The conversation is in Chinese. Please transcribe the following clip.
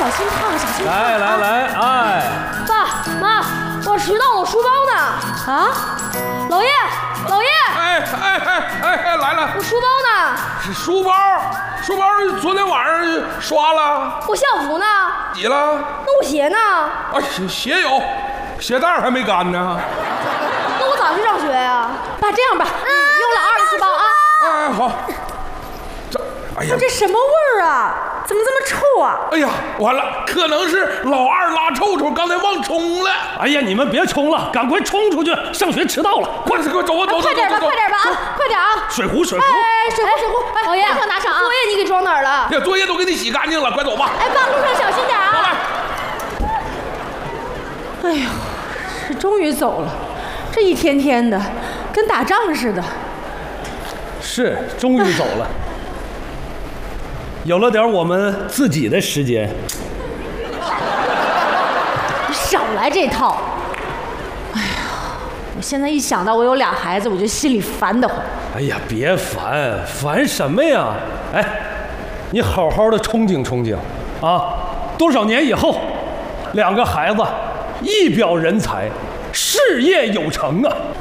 心烫，小心烫。 来，哎， 爸妈，我迟到，我书包呢？ 啊， 老爷， 哎，来了， 我书包呢？ 是书包昨天晚上刷了， 我校服呢？ 洗了。 那我鞋呢？ 哎，鞋有，鞋带还没干呢。 那我咋去上学呀？ 爸，这样吧，用老二的书包啊。 哎，好。哎呀， 这什么味儿啊？怎么这么臭啊？ 哎呀，完了，可能是老二拉臭臭，刚才忘冲了。 哎呀，你们别冲了，赶快冲出去，上学迟到了， 快走啊！ 快点吧啊，快点啊！ 水壶。 哎，水壶，哎， 老爷， 拿上啊！ 作业你给装哪儿了？ 这作业都给你洗干净了，快走吧。 哎，爸，路上小心点啊！哎呦，这终于走了，这一天天的跟打仗似的。 是，终于走了，有了点我们自己的时间。 你少来这套！哎呀，我现在一想到我有俩孩子，我就心里烦得慌。 哎呀，别烦什么呀？哎，你好好的憧憬啊，多少年以后，2个孩子一表人才，事业有成啊！